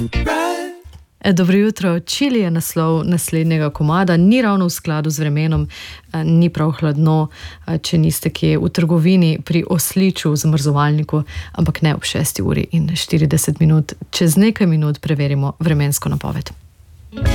Dobro jutro. Čili je naslov naslednjega komada, ni ravno v skladu z vremenom, ni prav hladno, če niste kje v trgovini pri osliču v zamrzovalniku, ampak ne ob 6:40. Čez nekaj minut preverimo vremensko napoved.